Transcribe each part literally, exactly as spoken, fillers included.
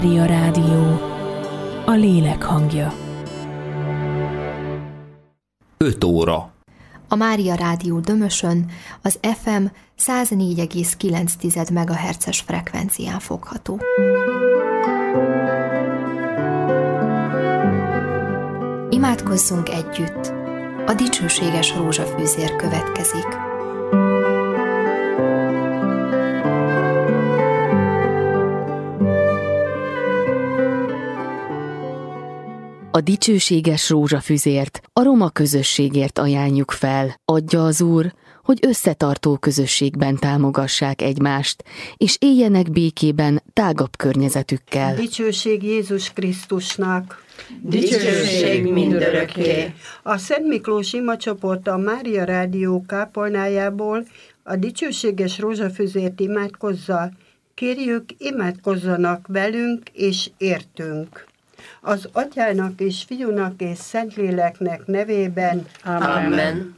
Mária Rádió, a lélek hangja. öt óra. A Mária Rádió Dömösön az ef em száz négy egész kilenc megahertzes frekvencián fogható. Imádkozzunk együtt! A dicsőséges rózsafűzér következik. A dicsőséges rózsafüzért, a roma közösségért ajánljuk fel. Adja az Úr, hogy összetartó közösségben támogassák egymást, és éljenek békében tágabb környezetükkel. Dicsőség Jézus Krisztusnak! Dicsőség mindörökké! A Szent Miklós imacsoport a Mária Rádió kápolnájából a dicsőséges rózsafüzért imádkozza. Kérjük, imádkozzanak velünk és értünk. Az Atyának és Fiúnak és Szentléleknek nevében. Amen.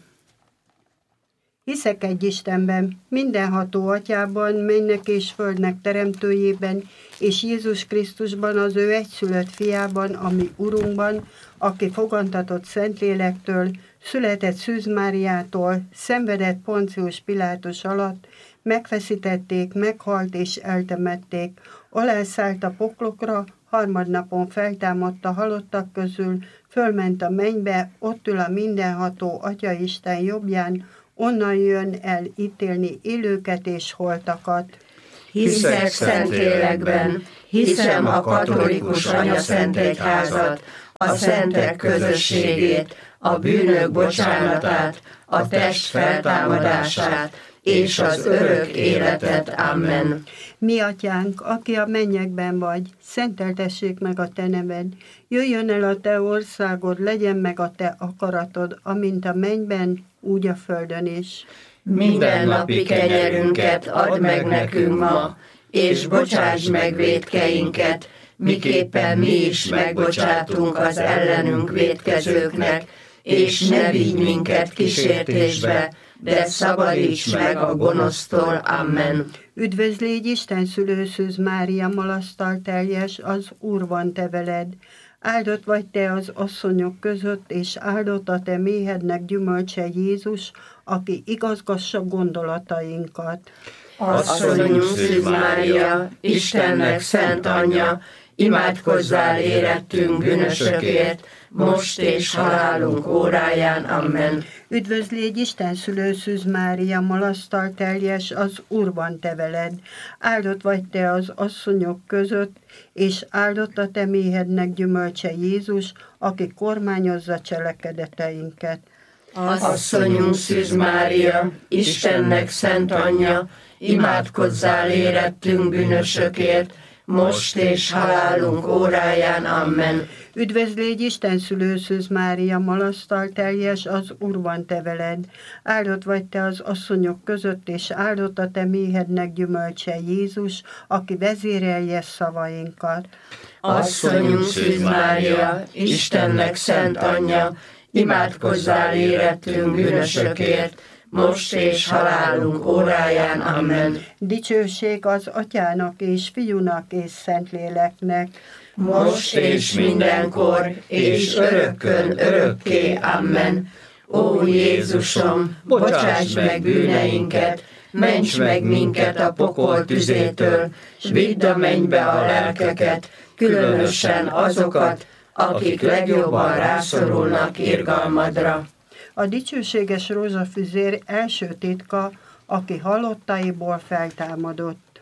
Hiszek egy Istenben, mindenható Atyában, mennek és földnek teremtőjében, és Jézus Krisztusban, az ő egyszülött fiában, ami Urunkban, aki fogantatott Szentlélektől, született Szűz Máriától, szenvedett Poncius Pilátus alatt, megfeszítették, meghalt és eltemették, alászállt a poklokra, harmadnapon feltámadt a halottak közül, fölment a mennybe, ott ül a mindenható Atyaisten jobbján, onnan jön el ítélni élőket és holtakat. Hiszek Szentlélekben, hiszem a katolikus anyaszentegyházat, a szentek közösségét, a bűnök bocsánatát, a test feltámadását, és az örök életet. Amen. Mi Atyánk, aki a mennyekben vagy, szenteltessék meg a te neved. Jöjjön el a te országod, legyen meg a te akaratod, amint a mennyben, úgy a földön is. Minden napi kenyerünket add meg nekünk ma, és bocsáss meg vétkeinket, miképpen mi is megbocsátunk az ellenünk vétkezőknek, és ne vigy minket kísértésbe, de szabadíts meg a gonosztól. Amen. Üdvözl légy Isten szülőszűz Mária, malasztal teljes, az Úr van te veled. Áldott vagy te az asszonyok között, és áldott a te méhednek gyümölcse Jézus, aki igazgassa gondolatainkat. Asszonyunk Szűz Mária, Istennek szent anyja, imádkozzál érettünk bűnösökért, most és halálunk óráján. Amen. Üdvözl légy Isten szülőszűz Mária, malasztal teljes, az Úr van te veled. Áldott vagy te az asszonyok között, és áldott a te méhednek gyümölcse Jézus, aki kormányozza cselekedeteinket. Asszonyunk Szűz Mária, Istennek szent anyja, imádkozzál érettünk bűnösökért, most és halálunk óráján. Amen. Üdvözl légy Isten szülőszűz Mária, malasztal teljes, az Úr van te veled. Áldott vagy te az asszonyok között, és áldott a te méhednek gyümölcse Jézus, aki vezérelje szavainkat. Asszonyunk Szűz Mária, Istennek szent anyja, imádkozzál érettünk bűnösökért, most és halálunk óráján. Amen. Dicsőség az Atyának és Fiúnak és Szentléleknek, most és mindenkor, és örökkön örökké. Amen. Ó Jézusom, bocsáss meg bűneinket, ments meg minket a pokol tüzétől, s vidd a mennybe a lelkeket, különösen azokat, akik legjobban rászorulnak irgalmadra. A dicsőséges rózsafüzér első titka, aki halottaiból feltámadott.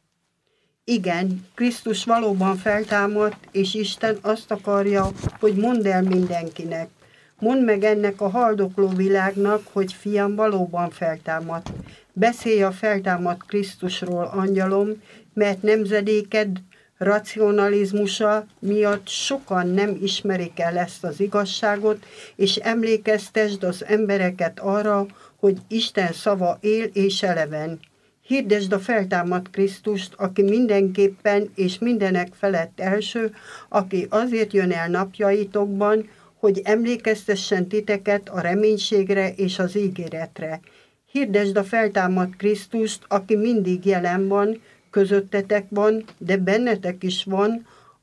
Igen, Krisztus valóban feltámadt, és Isten azt akarja, hogy mondd el mindenkinek. Mondd meg ennek a haldokló világnak, hogy fiam valóban feltámadt. Beszélj a feltámadt Krisztusról, angyalom, mert nemzedéked racionalizmusa miatt sokan nem ismerik el ezt az igazságot, és emlékeztesd az embereket arra, hogy Isten szava él és eleven. Hirdesd a feltámadt Krisztust, aki mindenképpen és mindenek felett első, aki azért jön el napjaitokban, hogy emlékeztessen titeket a reménységre és az ígéretre. Hirdesd a feltámadt Krisztust, aki mindig jelen van, közöttetek van, de bennetek is van,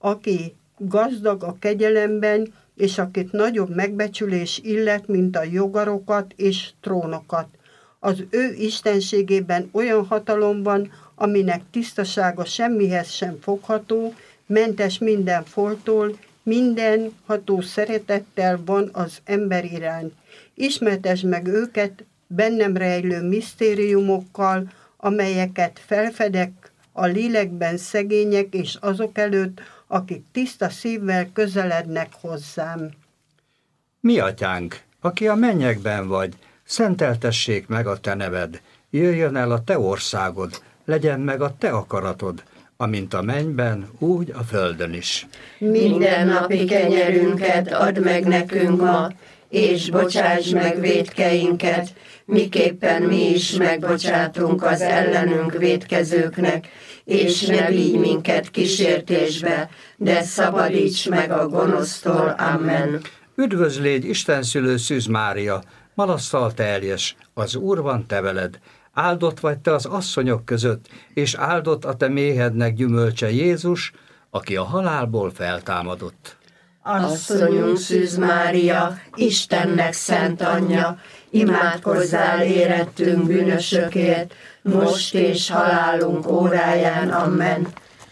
aki gazdag a kegyelemben, és akit nagyobb megbecsülés illet, mint a jogarokat és trónokat. Az ő istenségében olyan hatalom van, aminek tisztasága semmihez sem fogható, mentes minden foltól, minden ható szeretettel van az ember irány. Ismertesd meg őket bennem rejlő misztériumokkal, amelyeket felfedek a lélekben szegények és azok előtt, akik tiszta szívvel közelednek hozzám. Mi atyánk, aki a mennyekben vagy, szenteltessék meg a te neved, jöjjön el a te országod, legyen meg a te akaratod, amint a mennyben, úgy a földön is. Minden napi kenyerünket add meg nekünk ma, és bocsáss meg vétkeinket, miképpen mi is megbocsátunk az ellenünk vétkezőknek, és ne vigy minket kísértésbe, de szabadíts meg a gonosztól. Amen. Üdvözl légy Istenszülő Szűz Mária, malasztal teljes, az Úr van te veled. Áldott vagy te az asszonyok között, és áldott a te méhednek gyümölcse Jézus, aki a halálból feltámadott. Asszonyunk Szűz Mária, Istennek szent anyja, imádkozzál érettünk bűnösökért, most és halálunk óráján. Amen.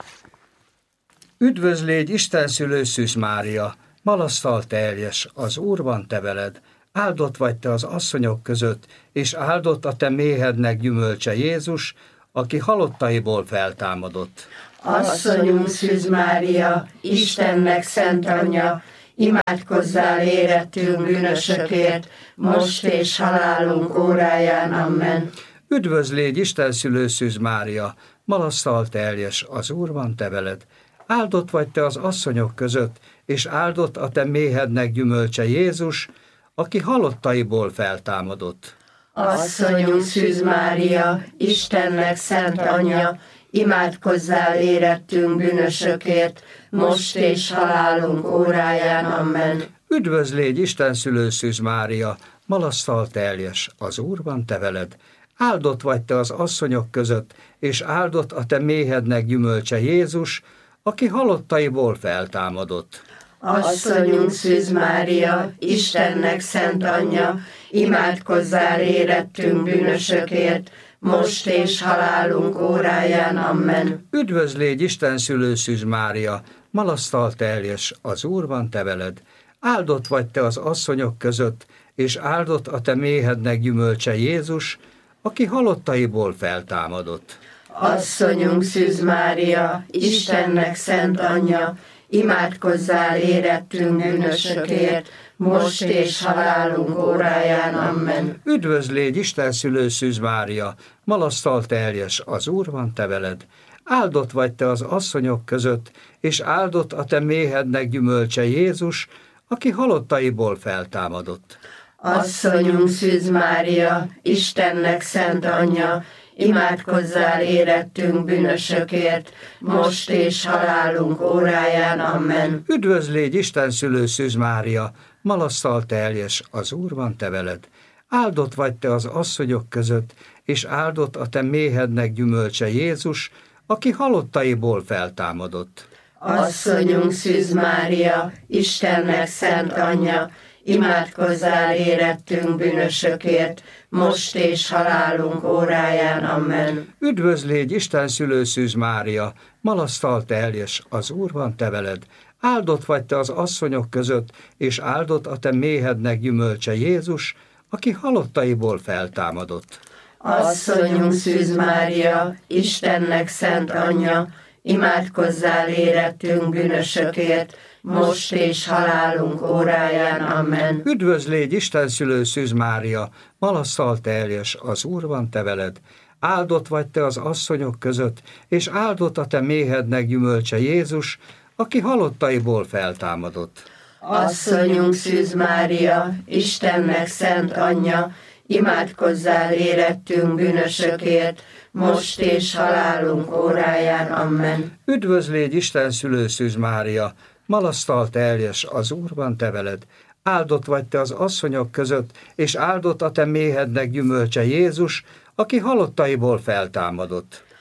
Üdvözl légy Istenszülő Szűz Mária, malasztal teljes, az Úr van te veled. Áldott vagy te az asszonyok között, és áldott a te méhednek gyümölcse Jézus, aki halottaiból feltámadott. Asszonyunk Szűz Mária, Istennek szent anyja, imádkozzál érettünk bűnösökért, most és halálunk óráján. Amen. Üdvözl légy Istenszülő Szűz Mária, malasztal teljes, az Úr van te veled. Áldott vagy te az asszonyok között, és áldott a te méhednek gyümölcse Jézus, aki halottaiból feltámadott. Asszonyunk Szűz Mária, Istennek szent anyja, imádkozzál érettünk bűnösökért, most és halálunk óráján. Amen. Üdvözl légy Istenszülő Szűz Mária, malasztal teljes, az Úr van te veled. Áldott vagy te az asszonyok között, és áldott a te méhednek gyümölcse Jézus, aki halottaiból feltámadott. Asszonyunk Szűz Mária, Istennek szent anyja, imádkozzál érettünk bűnösökért, most és halálunk óráján. Amen. Üdvözl légy Istenszülő Szűz Mária, malasztal teljes, az Úr van te veled. Áldott vagy te az asszonyok között, és áldott a te méhednek gyümölcse Jézus, aki halottaiból feltámadott. Asszonyunk Szűz Mária, Istennek szent anyja, imádkozzál érettünk bűnösökért, most és halálunk óráján. Amen. Üdvözl légy Istenszülő Szűz Mária, malasztal teljes, az Úr van te veled. Áldott vagy te az asszonyok között, és áldott a te méhednek gyümölcse Jézus, aki halottaiból feltámadott. Asszonyunk Szűz Mária, Istennek szent anyja, imádkozzál érettünk bűnösökért, most és halálunk óráján. Amen. Üdvözl légy Istenszülő Szűz Mária, malasztal teljes, az Úr van te veled. Áldott vagy te az asszonyok között, és áldott a te méhednek gyümölcse Jézus, aki halottaiból feltámadott. Asszonyunk Szűz Mária, Istennek szent anyja, imádkozzál érettünk bűnösökért, most és halálunk óráján. Amen. Üdvözl légy Istenszülő Szűz Mária, malasztal teljes, az Úr van te veled. Áldott vagy te az asszonyok között, és áldott a te méhednek gyümölcse Jézus, aki halottaiból feltámadott. Asszonyunk Szűz Mária, Istennek szent anyja, imádkozzál érettünk bűnösökért, most és halálunk óráján. Amen. Üdvözl légy Istenszülő Szűz Mária, malasztal teljes, az Úr van te veled. Áldott vagy te az asszonyok között, és áldott a te méhednek gyümölcse Jézus, aki halottaiból feltámadott. Asszonyunk Szűz Mária, Istennek szent anyja, imádkozzál érettünk bűnösökért, most és halálunk óráján. Amen. Üdvözl légy Istenszülő Szűz Mária, malasztal teljes, az Úr van te veled. Áldott vagy te az asszonyok között, és áldott a te méhednek gyümölcse Jézus, aki halottaiból feltámadott.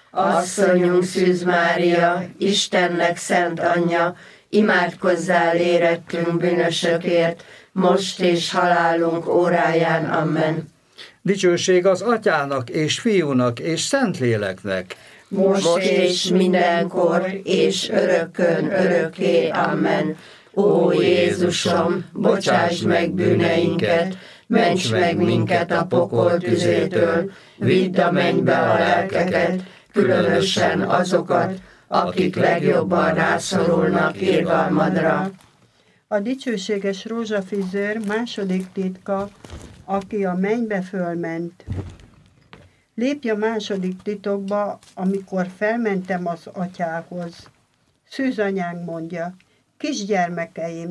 Asszonyunk Szűz Mária, Istennek szent anyja, imádkozzál érettünk bűnösökért, most és halálunk óráján. Amen. Dicsőség az Atyának és Fiúnak és Szentléleknek, most és mindenkor, és örökkön örökké. Amen. Ó Jézusom, bocsáss meg bűneinket, ments meg minket a pokol tüzétől, vidd a mennybe a lelkeket, különösen azokat, akik legjobban rászorulnak irgalmadra. A dicsőséges rózsafüzér második titka, aki a mennybe fölment. Lépj a második titokba, amikor felmentem az Atyához. Szűzanyánk mondja, kisgyermekeim,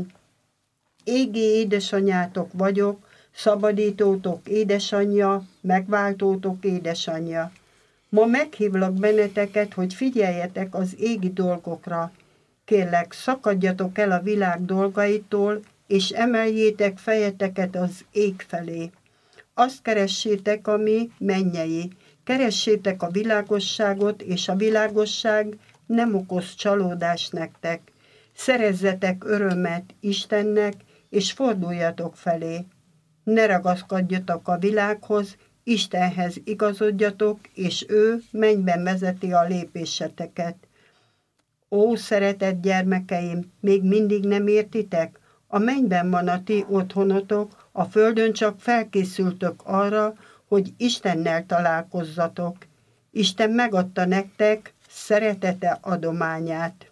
égi édesanyátok vagyok, szabadítótok édesanyja, megváltótok édesanyja. Ma meghívlak benneteket, hogy figyeljetek az égi dolgokra. Kérlek, szakadjatok el a világ dolgaitól, és emeljétek fejeteket az ég felé. Azt keressétek, ami mennyei. Keressétek a világosságot, és a világosság nem okoz csalódást nektek. Szerezzetek örömet Istennek, és forduljatok felé. Ne ragaszkodjatok a világhoz, Istenhez igazodjatok, és ő mennyben vezeti a lépéseteket. Ó, szeretett gyermekeim, még mindig nem értitek? A mennyben van a ti otthonotok, a földön csak felkészültök arra, hogy Istennel találkozzatok. Isten megadta nektek szeretete adományát.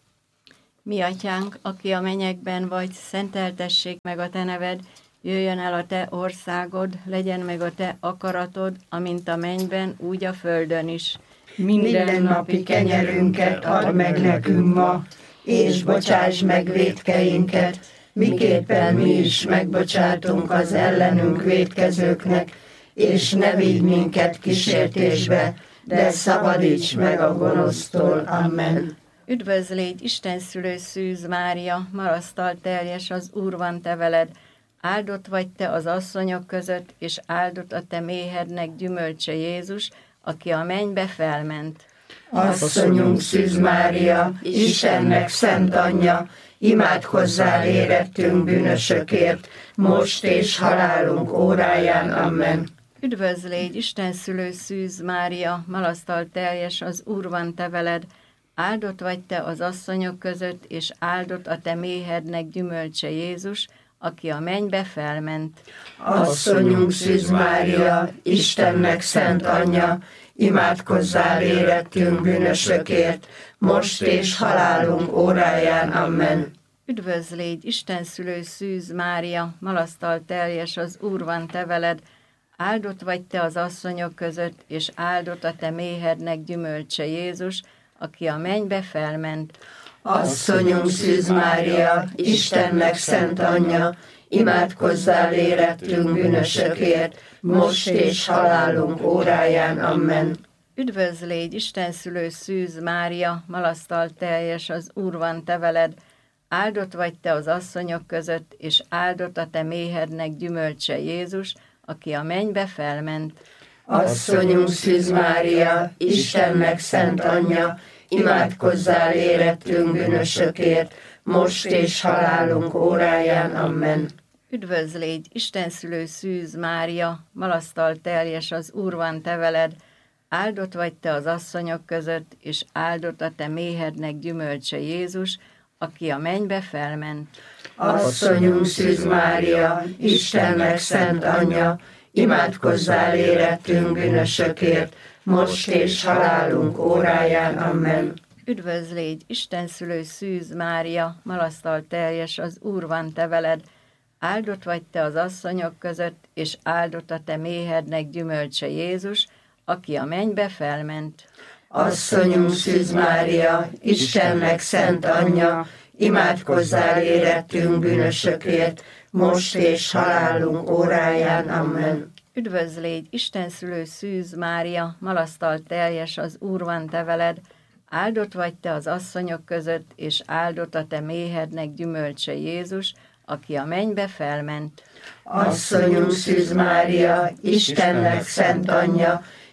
Mi atyánk, aki a mennyekben vagy, szenteltessék meg a te neved, jöjjön el a te országod, legyen meg a te akaratod, amint a mennyben, úgy a földön is. Minden napi kenyerünket add meg nekünk ma, és bocsáss meg vétkeinket, miképpen mi is megbocsátunk az ellenünk vétkezőknek, és ne vigy minket kísértésbe, de szabadíts meg a gonosztól. Amen. Üdvözlégy, Isten szülő Szűz Mária, marasztal teljes, az Úr van te veled, áldott vagy te az asszonyok között, és áldott a te méhednek gyümölcse Jézus, aki a mennybe felment. Asszonyunk Szűz Mária, Istennek szent anyja, imádkozzál érettünk bűnösökért, most és halálunk óráján. Amen. Üdvözlégy, Isten szülő Szűz Mária, malasztal teljes, az Úr van te veled, áldott vagy te az asszonyok között, és áldott a te méhednek gyümölcse Jézus, aki a mennybe felment. Asszonyunk Szűz Mária, Istennek szent anyja, imádkozzál érettünk bűnösökért, most és halálunk óráján. Amen. Üdvözlégy, Isten szülő Szűz Mária, malasztal teljes, az Úr van te veled, áldott vagy te az asszonyok között, és áldott a te méhednek gyümölcse Jézus, aki a mennybe felment. Asszonyunk Szűz Mária, Istennek szent anyja, imádkozzál érettünk bűnösökért, most és halálunk óráján. Amen. Üdvözlégy, Isten szülő Szűz Mária, malasztal teljes, az Úr van te veled, áldott vagy te az asszonyok között, és áldott a te méhednek gyümölcse Jézus, aki a mennybe felment. Asszonyunk Szűz Mária, Istennek szent anyja, imádkozzál érettünk bűnösökért, most és halálunk óráján. Amen. Üdvözlégy, Isten szülő Szűz Mária, malasztal teljes, az Úr van te veled, áldott vagy te az asszonyok között, és áldott a te méhednek gyümölcse Jézus, aki a mennybe felment. Asszonyunk Szűz Mária, Istennek szent anyja, imádkozzál érettünk bűnösökért, most és halálunk óráján. Amen. Üdvözlégy, Isten szülő Szűz Mária, malasztal teljes, az Úr van te veled, áldott vagy te az asszonyok között, és áldott a te méhednek gyümölcse Jézus, aki a mennybe felment. Asszonyunk Szűz Mária, Istennek szent anyja, imádkozzál érettünk bűnösökért, most és halálunk óráján. Amen. Üdvözlégy, Isten szülő Szűz Mária, malasztal teljes, az Úr van te veled, áldott vagy te az asszonyok között, és áldott a te méhednek gyümölcse Jézus, aki a mennybe felment. Asszonyunk Szűz Mária, Istennek szent anyja,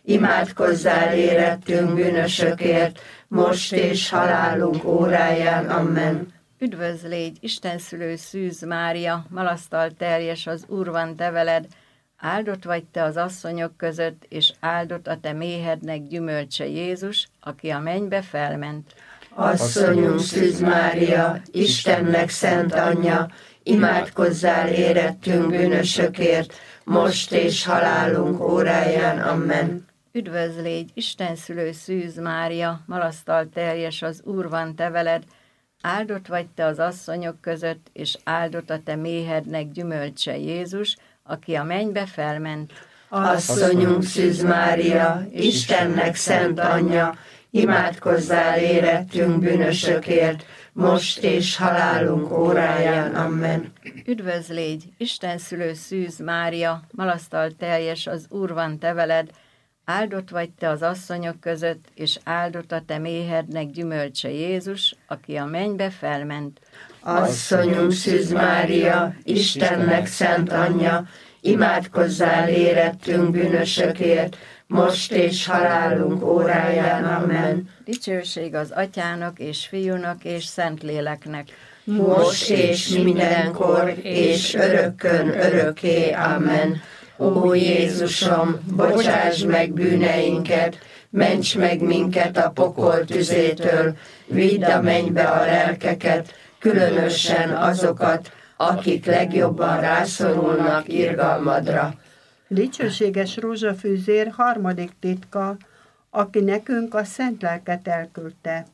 imádkozzál érettünk bűnösökért, most és halálunk óráján. Amen. Üdvözl légy, Istenszülő Szűz Mária, malasztal teljes az Úr van te veled, áldott vagy te az asszonyok között, és áldott a te méhednek gyümölcse Jézus, aki a mennybe felment. Asszonyunk Szűz Mária, Istennek szent anyja, imádkozzál érettünk bűnösökért, most és halálunk óráján. Amen. Üdvözl légy, Istenszülő Szűz Mária, malasztal teljes az Úr van te veled, áldott vagy te az asszonyok között, és áldott a te méhednek gyümölcse Jézus, aki a mennybe felment. Asszonyunk Szűz Mária, Istennek szent anyja, imádkozzál érettünk bűnösökért, most és halálunk óráján. Amen. Üdvözl légy, Istenszülő Szűz Mária, malasztal teljes az Úr van te veled, áldott vagy te az asszonyok között, és áldott a te méhednek gyümölcse Jézus, aki a mennybe felment. Asszonyunk Szűz Mária, Istennek szent anyja, imádkozzál érettünk bűnösökért, most és halálunk óráján. Amen. Dicsőség az Atyának és Fiúnak és Szentléleknek. Most és mindenkor, és örökkön örökké. Amen. Ó Jézusom, bocsáss meg bűneinket, ments meg minket a pokol tüzétől, vidd a mennybe a lelkeket, különösen azokat, akik legjobban rászorulnak irgalmadra. Dicsőséges rózsafűzér harmadik titka, aki nekünk a szent lelket elküldte.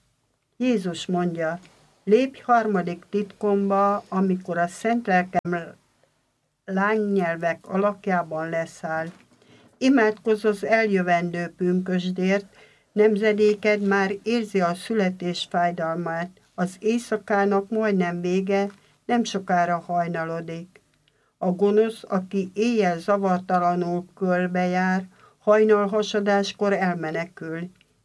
Jézus mondja, lépj harmadik titkomba, amikor a szent lelkem lánynyelvek alakjában leszáll. Imádkozz az eljövendő pünkösdért, nemzedéked már érzi a születés fájdalmát, az éjszakának majdnem vége, nem sokára hajnalodik. A gonosz, aki éjjel zavartalanul körbejár, hajnal hasadáskor elmenekül.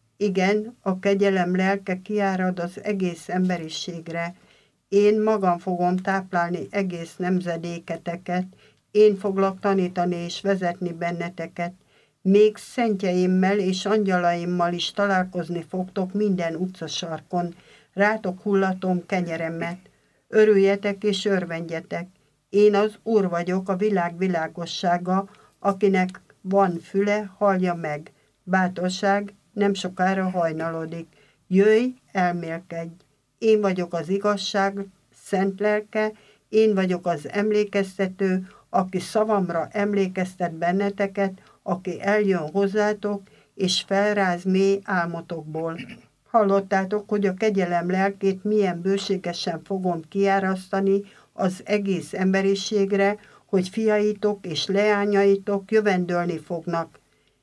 Igen, a kegyelem lelke kiárad az egész emberiségre. Én magam fogom táplálni egész nemzedéketeket, én foglak tanítani és vezetni benneteket. Még szentjeimmel és angyalaimmal is találkozni fogtok minden utcasarkon. Rátok hullatom kenyeremet. Örüljetek és örvendjetek. Én az Úr vagyok, a világ világossága, akinek van füle, hallja meg. Bátorság, nem sokára hajnalodik. Jöjj, elmélkedj. Én vagyok az igazság szent lelke, én vagyok az emlékeztető, aki szavamra emlékeztet benneteket, aki eljön hozzátok, és felráz mély álmotokból. Hallottátok, hogy a kegyelem lelkét milyen bőségesen fogom kiárasztani az egész emberiségre, hogy fiaitok és leányaitok jövendölni fognak.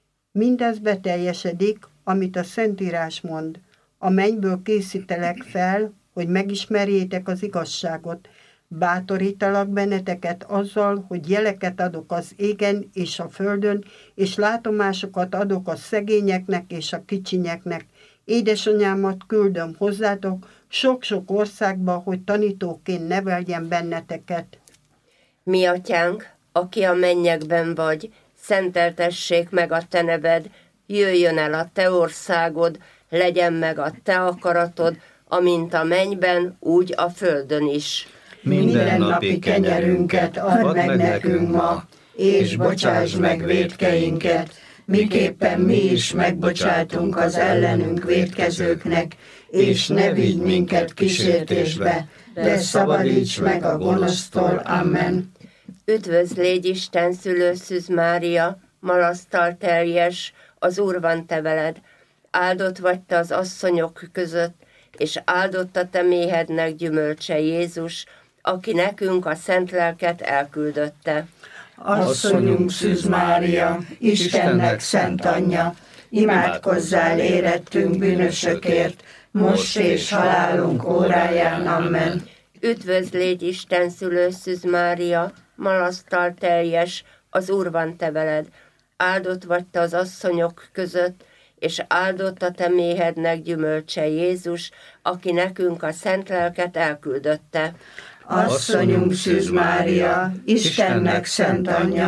Mindez beteljesedik, amit a Szentírás mond. A mennyből készítelek fel, hogy megismerjétek az igazságot. Bátorítalak benneteket azzal, hogy jeleket adok az égen és a földön, és látomásokat adok a szegényeknek és a kicsinyeknek. Édesanyámat küldöm hozzátok sok-sok országba, hogy tanítóként neveljen benneteket. Mi atyánk, aki a mennyekben vagy, szenteltessék meg a te neved, jöjjön el a te országod, legyen meg a te akaratod, amint a mennyben, úgy a földön is. Minden napi kenyerünket add meg nekünk ma, és bocsáss meg vétkeinket, miképpen mi is megbocsátunk az ellenünk vétkezőknek, és ne vigy minket kísértésbe, de szabadíts meg a gonosztól. Amen. Üdvözl légy Isten szülő Szűz Mária, malasztal teljes, az Úr van te veled. Áldott vagy te az asszonyok között, és áldott a te méhednek gyümölcse Jézus, aki nekünk a szent lelket elküldötte. Asszonyunk Szűz Mária, Istennek szent anyja, imádkozzál érettünk bűnösökért, most és halálunk óráján. Amen. Üdvözl légy Isten szülő Szűz Mária, malasztal teljes, az Úr van te veled. Áldott vagy te az asszonyok között, és áldott a te méhednek gyümölcse Jézus, aki nekünk a szent lelket elküldötte. Asszonyunk Szűz Mária, Istennek szent anyja,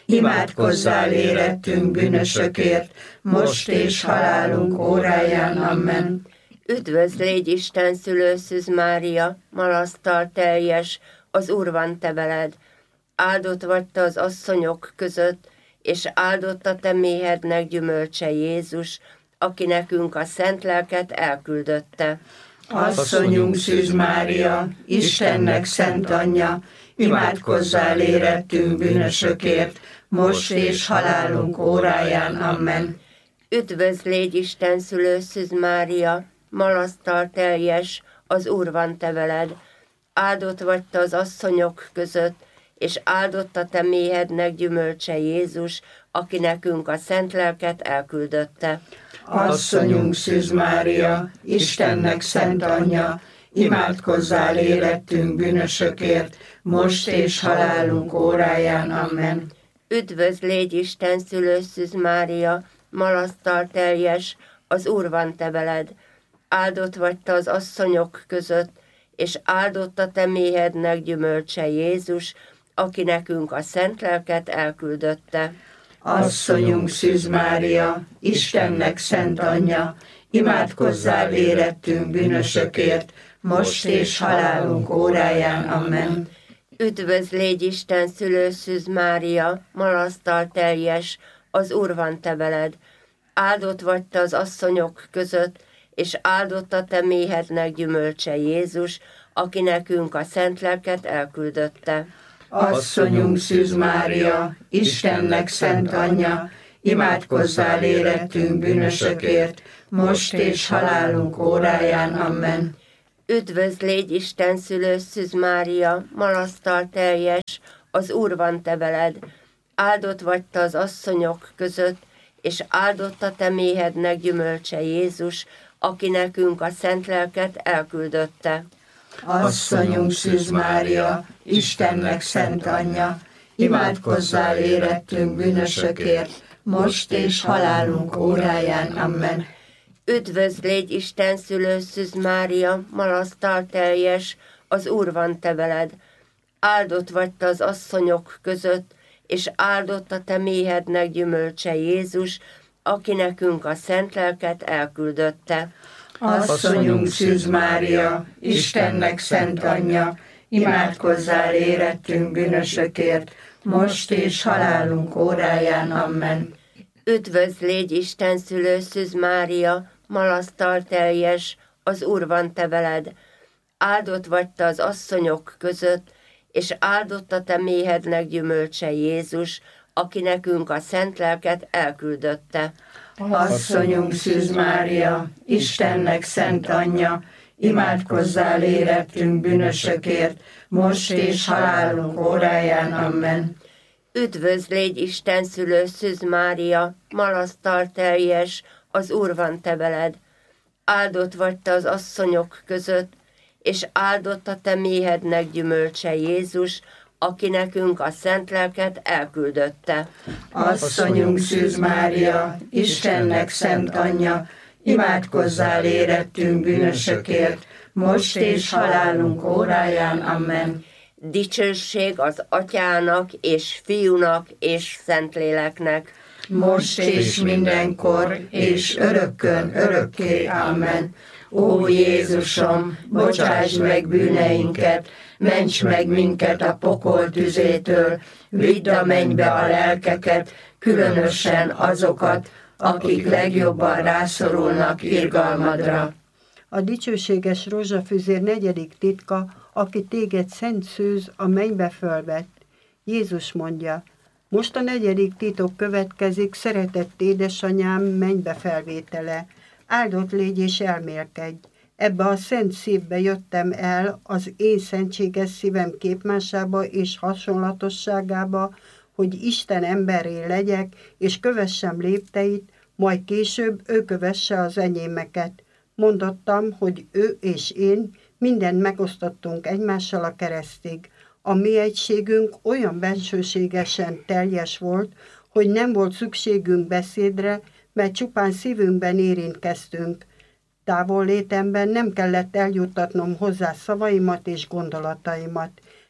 imádkozzál érettünk bűnösökért, most és halálunk óráján. Amen. Üdvözl légy Isten szülő Szűz Mária, malasztal teljes, az Úr van te veled. Áldott vagy te az asszonyok között, és áldott a te méhednek gyümölcse Jézus, aki nekünk a szent lelket elküldötte. Asszonyunk Szűz Mária, Istennek szent anyja, imádkozzál érettünk bűnösökért, most és halálunk óráján. Amen. Üdvözl légy Isten szülő Szűz Mária, malasztal teljes, az Úr van te veled. Áldott vagy te az asszonyok között, és áldott a te méhednek gyümölcse Jézus, aki nekünk a szent lelket elküldötte. Asszonyunk Szűz Mária, Istennek szent anyja, imádkozzál érettünk bűnösökért, most és halálunk óráján. Amen. Üdvözl légy Isten szülő Szűz Mária, malasztal teljes, az Úr van te veled. Áldott vagy te az asszonyok között, és áldott a te méhednek gyümölcse Jézus, aki nekünk a szent lelket elküldötte. Asszonyunk Szűz Mária, Istennek szent anyja, imádkozzál érettünk bűnösökért, most és halálunk óráján. Amen. Üdvözl légy Isten szülő Szűz Mária, malasztal teljes, az Úr van te veled. Áldott vagy te az asszonyok között, és áldott a te méhednek gyümölcse Jézus, aki nekünk a szent lelket elküldötte. Asszonyunk Szűz Mária, Istennek szent anyja, imádkozzál érettünk bűnösökért, most és halálunk óráján. Amen. Üdvözl légy Isten szülő Szűz Mária, malasztal teljes, az Úr van te veled. Áldott vagy te az asszonyok között, és áldott a te méhednek gyümölcse Jézus, aki nekünk a szent lelket elküldötte. Asszonyunk Szűz Mária, Istennek szent anyja, imádkozzál érettünk bűnösökért, most és halálunk óráján. Amen. Üdvözl légy Isten szülő Szűz Mária, malasztal teljes, az Úr van te veled. Áldott vagy te az asszonyok között, és áldott a te méhednek gyümölcse Jézus, aki nekünk a szent lelket elküldötte. Asszonyunk Szűz Mária, Istennek szent anyja, imádkozzál érettünk bűnösökért, most és halálunk óráján. Amen. Üdvözl légy Isten szülő Szűz Mária, malasztal teljes, az Úr van te veled. Áldott vagy te az asszonyok között, és áldott a te méhednek gyümölcse Jézus, aki nekünk a szent lelket elküldötte. Asszonyunk Szűz Mária, Istennek szent anyja, imádkozzál érettünk bűnösökért, most és halálunk óráján. Amen. Üdvözl légy Isten szülő Szűz Mária, malasztal teljes, az Úr van te veled. Áldott vagy te az asszonyok között, és áldott a te méhednek gyümölcse Jézus, aki nekünk a szent lelket elküldötte. Asszonyunk Szűz Mária, Istennek szent anyja, imádkozzál érettünk bűnösökért, most és halálunk óráján. Amen. Dicsőség az Atyának és Fiúnak és Szentléleknek, most és mindenkor, és örökkön örökké. Amen. Ó Jézusom, bocsáss meg bűneinket, ments meg minket a pokol tüzétől, vidd a mennybe a lelkeket, különösen azokat, akik legjobban rászorulnak irgalmadra. A dicsőséges rózsafüzér negyedik titka, aki téged szent szűz a mennybe fölvett. Jézus mondja, most a negyedik titok következik, szeretett édesanyám mennybe felvétele. Áldott légy és elmélkedj. Ebbe a szent szívbe jöttem el, az én szentséges szívem képmásába és hasonlatosságába, hogy Isten emberré legyek, és kövessem lépteit, majd később ő kövesse az enyémeket. Mondottam, hogy ő és én mindent megosztottunk egymással a keresztig. A mi egységünk olyan bensőségesen teljes volt, hogy nem volt szükségünk beszédre, mert csupán szívünkben érintkeztünk. Távol létemben nem kellett eljuttatnom hozzá szavaimat és gondolataimat.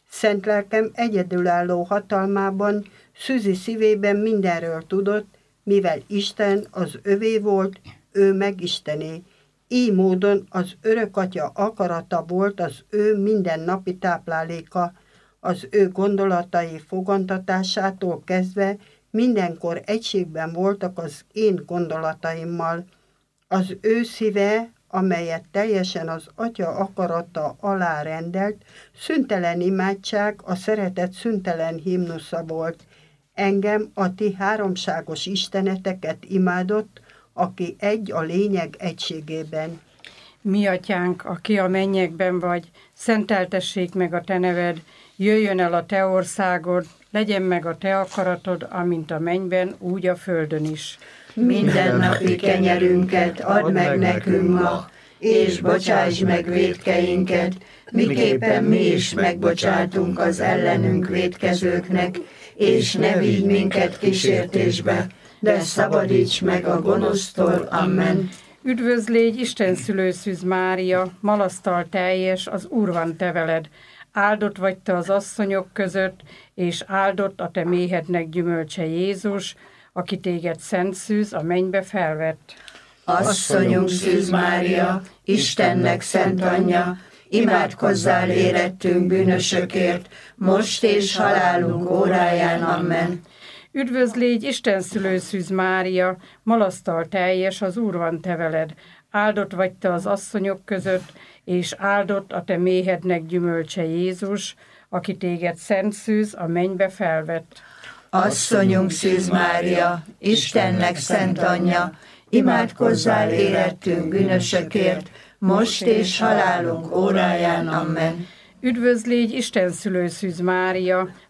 Szent lelkem egyedülálló hatalmában, Szűzi szívében mindenről tudott, mivel Isten az övé volt, ő meg Istené. Így módon az örökatya akarata volt az ő mindennapi tápláléka, az ő gondolatai fogantatásától kezdve mindenkor egységben voltak az én gondolataimmal. Az ő szíve, amelyet teljesen az Atya akarata alá rendelt, szüntelen imádság, a szeretet szüntelen himnusza volt. Engem a ti háromságos isteneteket imádott, aki egy a lényeg egységében. Mi atyánk, aki a mennyekben vagy, szenteltessék meg a te neved, jöjjön el a te országod, legyen meg a te akaratod, amint a mennyben, úgy a földön is. Mindennapi kenyerünket add meg nekünk ma, és bocsáss meg vétkeinket, miképpen mi is megbocsátunk az ellenünk vétkezőknek, és ne vigy minket kísértésbe, de szabadíts meg a gonosztól. Amen. Üdvözlégy, Isten szülőszűz Mária, malasztal teljes, az Úr van te veled. Áldott vagy te az asszonyok között, és áldott a te méhednek gyümölcse Jézus, aki téged szent szűz, a mennybe felvett. Asszonyunk Szűz Mária, Istennek szent anyja, imádkozzál érettünk bűnösökért, most és halálunk óráján. Amen. Üdvözlégy, Isten szülőszűz Mária, malasztal teljes, az Úr van te veled. Áldott vagy te az asszonyok között, és áldott a te méhednek gyümölcse Jézus, aki téged szent szűz, a mennybe felvett. Asszonyunk Szűz Mária, Istennek szent anyja, imádkozzál érettünk bűnösökért, most és halálunk óráján. Amen. Üdvözlégy, Isten szülőszűz Mária,